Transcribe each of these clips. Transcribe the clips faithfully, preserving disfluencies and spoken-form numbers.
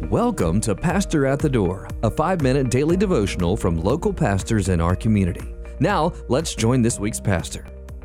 Welcome to Pastor at the Door, a five-minute daily devotional from local pastors in our community. Now, let's join this week's pastor.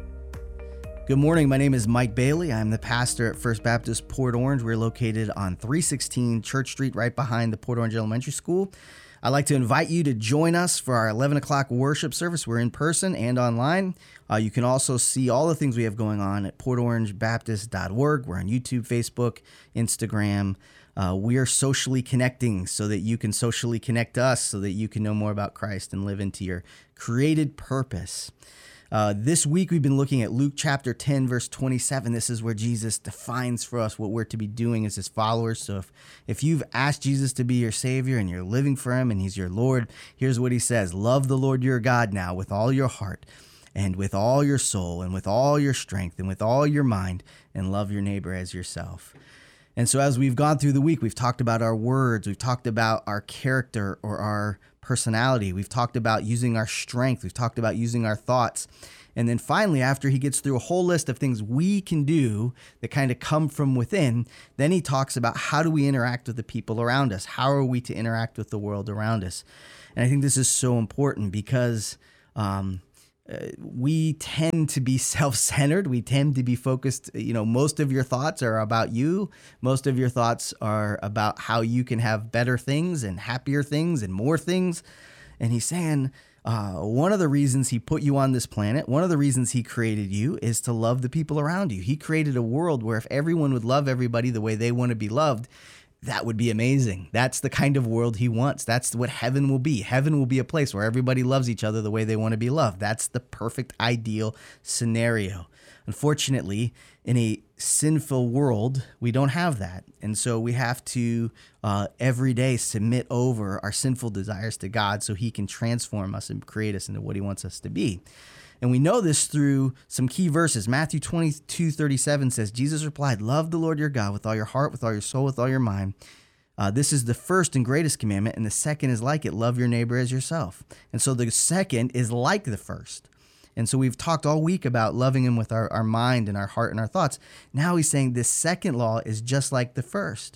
Good morning. My name is Mike Bailey. I'm the pastor at First Baptist Port Orange. We're located on three sixteen Church Street, right behind the Port Orange Elementary School. I'd like to invite you to join us for our eleven o'clock worship service. We're in person and online. Uh, you can also see all the things we have going on at port orange baptist dot org. We're on YouTube, Facebook, Instagram. Uh, we are socially connecting so that you can socially connect us, so that you can know more about Christ and live into your created purpose. Uh, this week, we've been looking at Luke chapter ten, verse twenty-seven. This is where Jesus defines for us what we're to be doing as his followers. So if, if you've asked Jesus to be your Savior and you're living for him and he's your Lord, here's what he says. Love the Lord your God now with all your heart and with all your soul and with all your strength and with all your mind, and love your neighbor as yourself. And so as we've gone through the week, we've talked about our words, we've talked about our character or our personality, we've talked about using our strength, we've talked about using our thoughts. And then finally, after he gets through a whole list of things we can do that kind of come from within, then he talks about how do we interact with the people around us? How are we to interact with the world around us? And I think this is so important because um, Uh, we tend to be self-centered. We tend to be focused. You know, most of your thoughts are about you. Most of your thoughts are about how you can have better things and happier things and more things. And he's saying uh, one of the reasons he put you on this planet, one of the reasons he created you is to love the people around you. He created a world where if everyone would love everybody the way they want to be loved, that would be amazing. That's the kind of world he wants. That's what heaven will be. Heaven will be a place where everybody loves each other the way they want to be loved. That's the perfect ideal scenario. Unfortunately, in a sinful world, we don't have that. And so we have to uh, every day submit over our sinful desires to God so he can transform us and create us into what he wants us to be. And we know this through some key verses. Matthew twenty-two thirty-seven says, Jesus replied, love the Lord your God with all your heart, with all your soul, with all your mind. Uh, this is the first and greatest commandment, and the second is like it, love your neighbor as yourself. And so the second is like the first. And so we've talked all week about loving him with our, our mind and our heart and our thoughts. Now he's saying this second law is just like the first.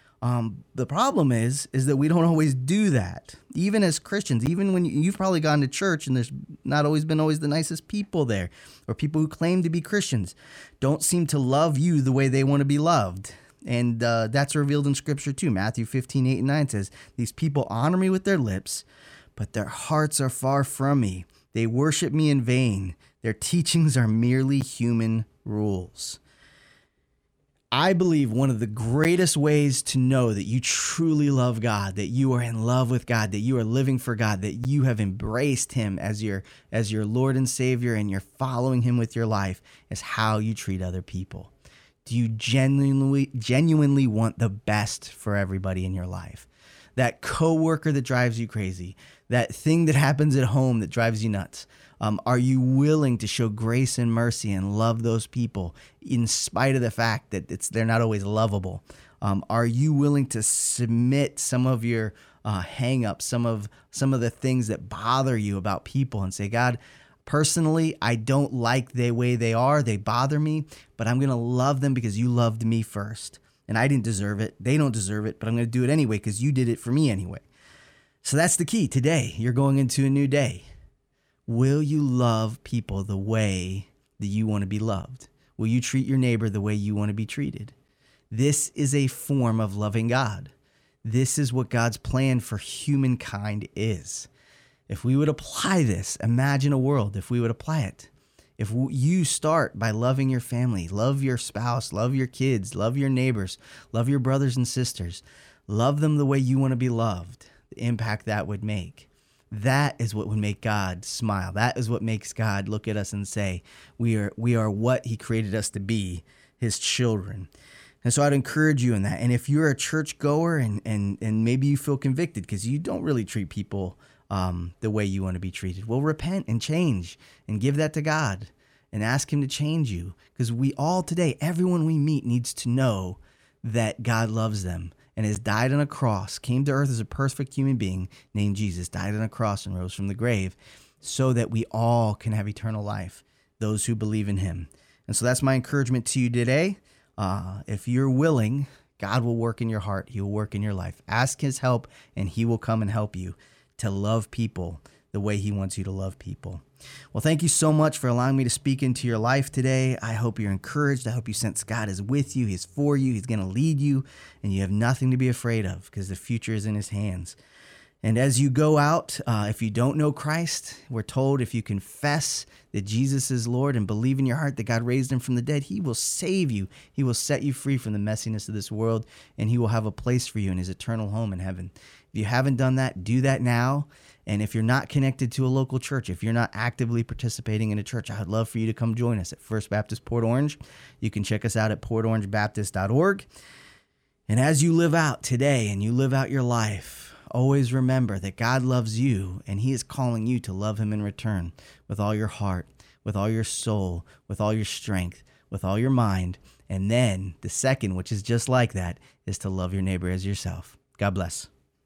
Um, the problem is, is that we don't always do that. Even as Christians, even when you, you've probably gone to church and there's not always been always the nicest people there, or people who claim to be Christians don't seem to love you the way they want to be loved. And uh, that's revealed in Scripture too. Matthew fifteen, eight and nine says, these people honor me with their lips, but their hearts are far from me. They worship me in vain. Their teachings are merely human rules. I believe one of the greatest ways to know that you truly love God, that you are in love with God, that you are living for God, that you have embraced him as your as your Lord and Savior and you're following him with your life, is how you treat other people. Do you genuinely genuinely want the best for everybody in your life? That coworker that drives you crazy, that thing that happens at home that drives you nuts. Um, are you willing to show grace and mercy and love those people in spite of the fact that it's they're not always lovable? Um, are you willing to submit some of your uh, hang-ups, some of some of the things that bother you about people and say, God, personally, I don't like the way they are. They bother me, but I'm going to love them because you loved me first. And I didn't deserve it. They don't deserve it, but I'm going to do it anyway because you did it for me anyway. So that's the key. Today, you're going into a new day. Will you love people the way that you want to be loved? Will you treat your neighbor the way you want to be treated? This is a form of loving God. This is what God's plan for humankind is. If we would apply this, imagine a world if we would apply it. If you start by loving your family, love your spouse, love your kids, love your neighbors, love your brothers and sisters, love them the way you want to be loved, the impact that would make. That is what would make God smile. That is what makes God look at us and say, we are we are what he created us to be, his children. And so I'd encourage you in that. And if you're a church goer and and and maybe you feel convicted because you don't really treat people um, the way you want to be treated, well, repent and change and give that to God and ask him to change you. Because we all today, everyone we meet needs to know that God loves them and has died on a cross, came to earth as a perfect human being named Jesus, died on a cross and rose from the grave so that we all can have eternal life, those who believe in him. And so that's my encouragement to you today. Uh, if you're willing, God will work in your heart. He will work in your life. Ask his help, and he will come and help you to love people the way he wants you to love people. Well, thank you so much for allowing me to speak into your life today. I hope you're encouraged. I hope you sense God is with you. He's for you. He's going to lead you, and you have nothing to be afraid of because the future is in his hands. And as you go out, uh, if you don't know Christ, we're told if you confess that Jesus is Lord and believe in your heart that God raised him from the dead, he will save you. He will set you free from the messiness of this world, and he will have a place for you in his eternal home in heaven. If you haven't done that, do that now. And if you're not connected to a local church, if you're not actively participating in a church, I would love for you to come join us at First Baptist Port Orange. You can check us out at port orange baptist dot org. And as you live out today and you live out your life, always remember that God loves you, and he is calling you to love him in return with all your heart, with all your soul, with all your strength, with all your mind. And then the second, which is just like that, is to love your neighbor as yourself. God bless.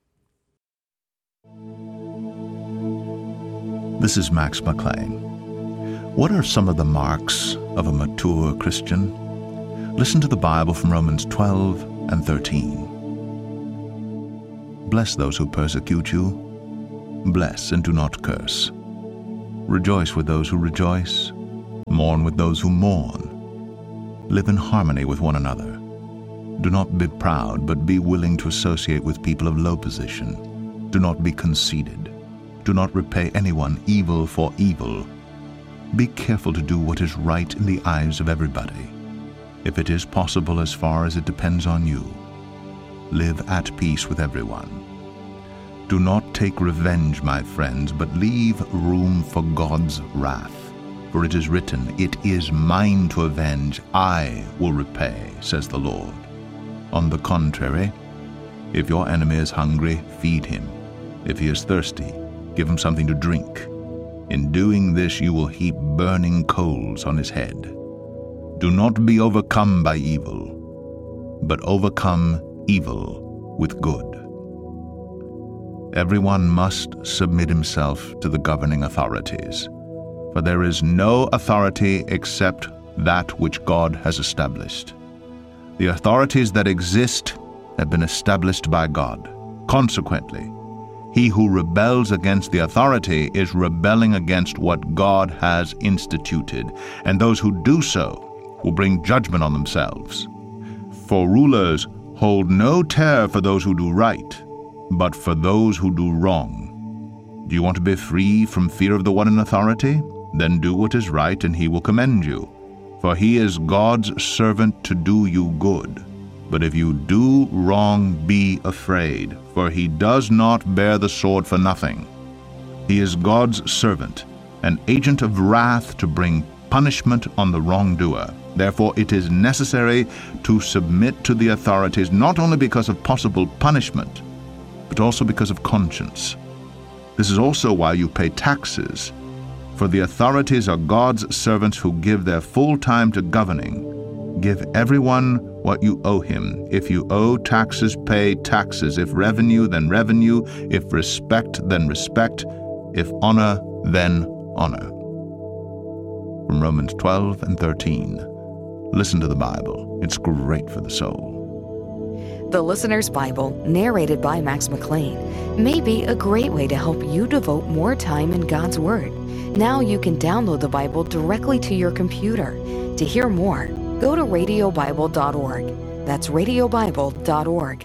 This is Max McLean. What are some of the marks of a mature Christian? Listen to the Bible from Romans twelve and thirteen. Bless those who persecute you. Bless and do not curse. Rejoice with those who rejoice. Mourn with those who mourn. Live in harmony with one another. Do not be proud, but be willing to associate with people of low position. Do not be conceited. Do not repay anyone evil for evil. Be careful to do what is right in the eyes of everybody. If it is possible, as far as it depends on you, live at peace with everyone. Do not take revenge, my friends, but leave room for God's wrath. For it is written, "It is mine to avenge, I will repay," says the Lord. On the contrary, if your enemy is hungry, feed him. If he is thirsty, give him something to drink. In doing this, you will heap burning coals on his head. Do not be overcome by evil, but overcome evil with good. Everyone must submit himself to the governing authorities, for there is no authority except that which God has established. The authorities that exist have been established by God. Consequently, he who rebels against the authority is rebelling against what God has instituted, and those who do so will bring judgment on themselves. For rulers hold no terror for those who do right, but for those who do wrong. Do you want to be free from fear of the one in authority? Then do what is right, and he will commend you. For he is God's servant to do you good. But if you do wrong, be afraid, for he does not bear the sword for nothing. He is God's servant, an agent of wrath to bring punishment on the wrongdoer. Therefore it is necessary to submit to the authorities, not only because of possible punishment, but also because of conscience. This is also why you pay taxes, for the authorities are God's servants who give their full time to governing. Give everyone what you owe him. If you owe taxes, pay taxes. If revenue, then revenue. If respect, then respect. If honor, then honor. From Romans twelve and thirteen. Listen to the Bible. It's great for the soul. The Listener's Bible, narrated by Max McLean, may be a great way to help you devote more time in God's Word. Now you can download the Bible directly to your computer. To hear more, go to radio bible dot org. That's radio bible dot org.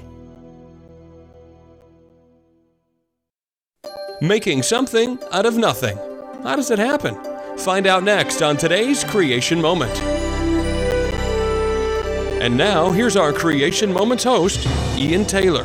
Making something out of nothing. How does it happen? Find out next on today's Creation Moment. And now, here's our Creation Moments host, Ian Taylor.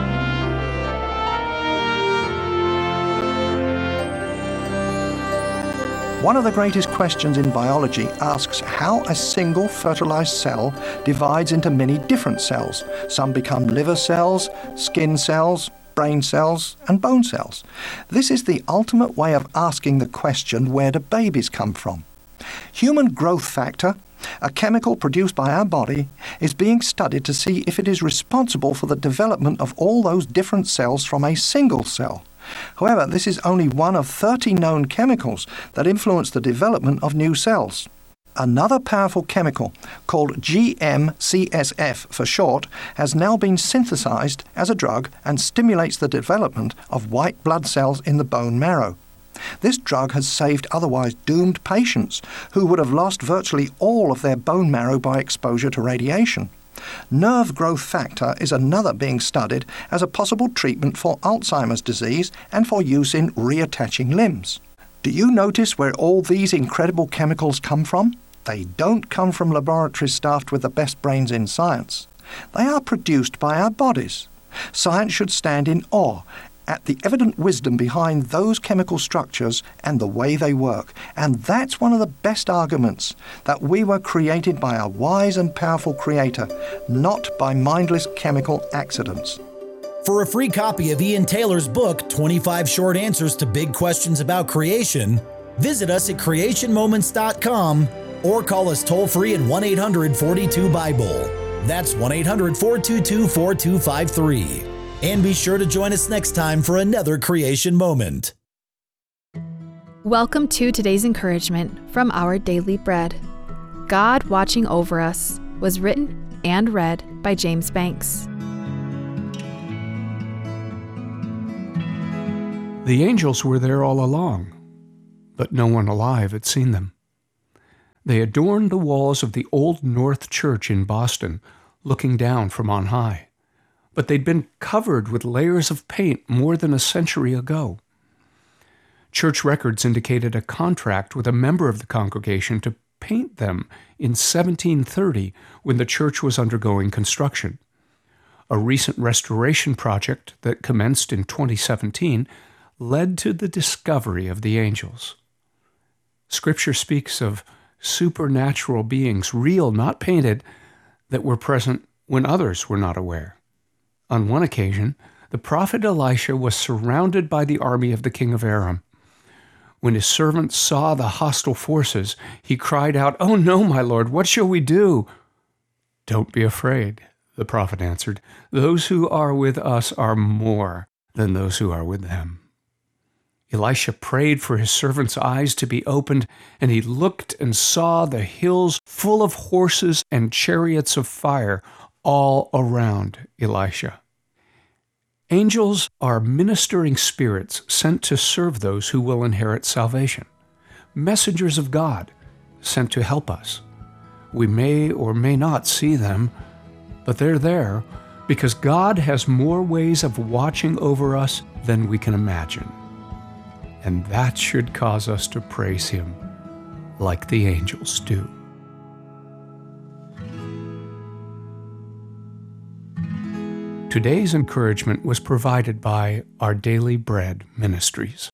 One of the greatest questions in biology asks how a single fertilized cell divides into many different cells. Some become liver cells, skin cells, brain cells, and bone cells. This is the ultimate way of asking the question, where do babies come from? Human growth factor, a chemical produced by our body, is being studied to see if it is responsible for the development of all those different cells from a single cell. However, this is only one of thirty known chemicals that influence the development of new cells. Another powerful chemical, called G M C S F for short, has now been synthesized as a drug and stimulates the development of white blood cells in the bone marrow. This drug has saved otherwise doomed patients who would have lost virtually all of their bone marrow by exposure to radiation. Nerve growth factor is another being studied as a possible treatment for Alzheimer's disease and for use in reattaching limbs. Do you notice where all these incredible chemicals come from? They don't come from laboratories staffed with the best brains in science. They are produced by our bodies. Science should stand in awe at the evident wisdom behind those chemical structures and the way they work. And that's one of the best arguments, that we were created by a wise and powerful Creator, not by mindless chemical accidents. For a free copy of Ian Taylor's book, twenty-five Short Answers to Big Questions About Creation, visit us at creation moments dot com or call us toll-free at one eight hundred four two Bible. That's one eight hundred four two two four two five three. And be sure to join us next time for another Creation Moment. Welcome to today's encouragement from Our Daily Bread. God Watching Over Us was written and read by James Banks. The angels were there all along, but no one alive had seen them. They adorned the walls of the Old North Church in Boston, looking down from on high. But they'd been covered with layers of paint more than a century ago. Church records indicated a contract with a member of the congregation to paint them in seventeen thirty when the church was undergoing construction. A recent restoration project that commenced in twenty seventeen led to the discovery of the angels. Scripture speaks of supernatural beings, real, not painted, that were present when others were not aware. On one occasion, the prophet Elisha was surrounded by the army of the king of Aram. When his servant saw the hostile forces, he cried out, "Oh no, my lord, what shall we do?" "Don't be afraid," the prophet answered. "Those who are with us are more than those who are with them." Elisha prayed for his servant's eyes to be opened, and he looked and saw the hills full of horses and chariots of fire all around Elisha. Angels are ministering spirits sent to serve those who will inherit salvation. Messengers of God sent to help us. We may or may not see them, but they're there because God has more ways of watching over us than we can imagine. And that should cause us to praise Him like the angels do. Today's encouragement was provided by Our Daily Bread Ministries.